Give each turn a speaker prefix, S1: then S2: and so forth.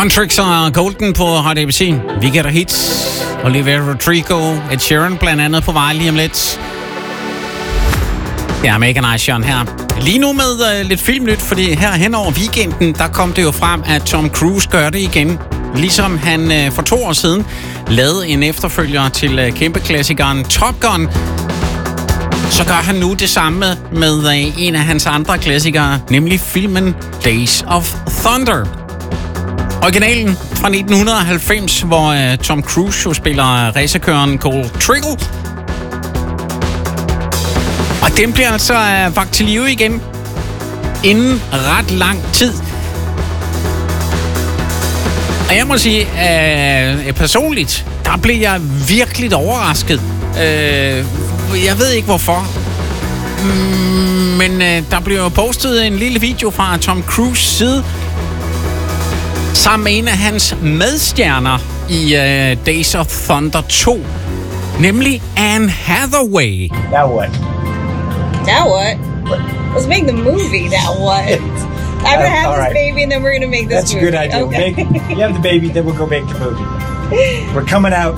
S1: Contrix og Golden på Radio ABC. Vi gætter hits. Olivia Rodrigo, Ed Sheeran blandt andet på vej lige om lidt. Det er Megan Eichhorn her. Lige nu med lidt filmnyt, fordi her hen over weekenden, der kom det jo frem, at Tom Cruise gør det igen. Ligesom han for 2 år siden lavede en efterfølger til kæmpeklassikeren Top Gun, så gør han nu det samme med en af hans andre klassikere, nemlig filmen Days of Thunder. Originalen fra 1990, hvor Tom Cruise jo spiller racerkøren Cole Trickle. Og den bliver altså vagt til live igen inden ret lang tid. Og jeg må sige, personligt, der blev jeg virkelig overrasket. Jeg ved ikke hvorfor. Men der blev postet en lille video fra Tom Cruise side sammen med en af hans medstjerner i Days of Thunder 2, nemlig Anne Hathaway.
S2: Now what?
S3: Now what? Let's make the movie. Now what? I'm gonna have this baby and then we're gonna make this movie.
S2: That's a good idea.
S3: Okay.
S2: You have the baby, then we'll go make the movie. We're coming out